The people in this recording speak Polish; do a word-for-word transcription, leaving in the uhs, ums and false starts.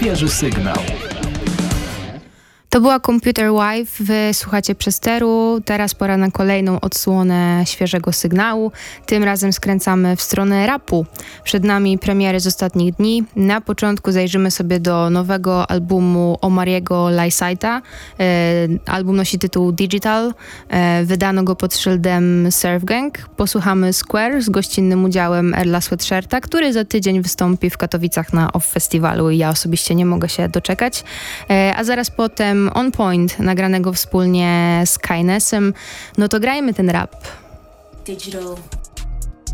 Świeży sygnał. To była Computer Wife, wy słuchacie Przesteru. Teraz pora na kolejną odsłonę świeżego sygnału. Tym razem skręcamy w stronę rapu. Przed nami premiery z ostatnich dni. Na początku zajrzymy sobie do nowego albumu Omariego Lysite'a. E, album nosi tytuł Digital. E, wydano go pod szyldem Surf Gang. Posłuchamy Square z gościnnym udziałem Erla Sweatshirta, który za tydzień wystąpi w Katowicach na Off Festiwalu i ja osobiście nie mogę się doczekać. E, a zaraz potem On Point, nagranego wspólnie z Kynessem. No to grajmy ten rap. Digital.